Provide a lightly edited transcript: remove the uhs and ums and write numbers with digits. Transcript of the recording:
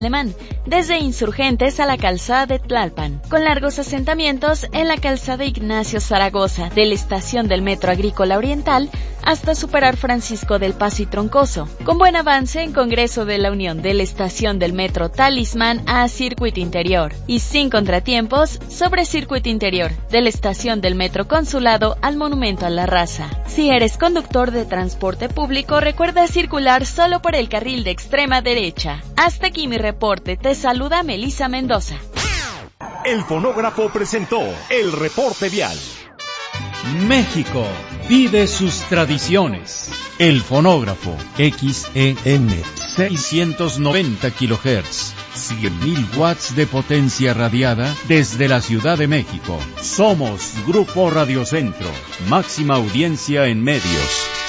Alemán, desde Insurgentes a la calzada de Tlalpan, con largos asentamientos en la calzada Ignacio Zaragoza, de la estación del Metro Agrícola Oriental hasta superar Francisco del Paso y Troncoso, con buen avance en Congreso de la Unión de la estación del Metro Talismán a Circuito Interior, y sin contratiempos sobre Circuito Interior, de la estación del Metro Consulado al Monumento a la Raza. Si eres conductor de transporte público, recuerda circular solo por el carril de extrema derecha. Hasta aquí mi reporte, te saluda Melissa Mendoza. El fonógrafo presentó el reporte vial. México vive sus tradiciones. El fonógrafo XEM 690 kHz, 100.000 watts de potencia radiada desde la Ciudad de México. Somos Grupo Radio Centro, máxima audiencia en medios.